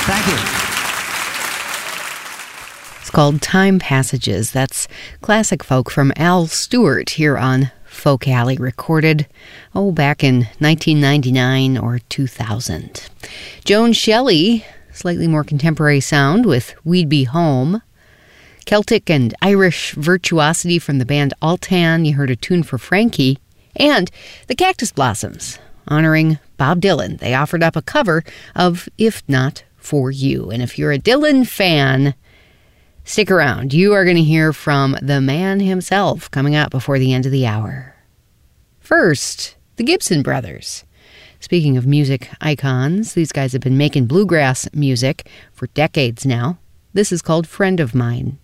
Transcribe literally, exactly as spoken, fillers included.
Thank you. It's called Time Passages. That's classic folk from Al Stewart here on Folk Alley, recorded, oh, back in nineteen ninety-nine or two thousand. Joan Shelley, slightly more contemporary sound with We'd Be Home. Celtic and Irish virtuosity from the band Altan. You heard a tune for Frankie. And the Cactus Blossoms, honoring Bob Dylan. They offered up a cover of If Not For You. And if you're a Dylan fan, stick around. You are going to hear from the man himself coming up before the end of the hour. First, the Gibson Brothers. Speaking of music icons, these guys have been making bluegrass music for decades now. This is called Friend of Mine.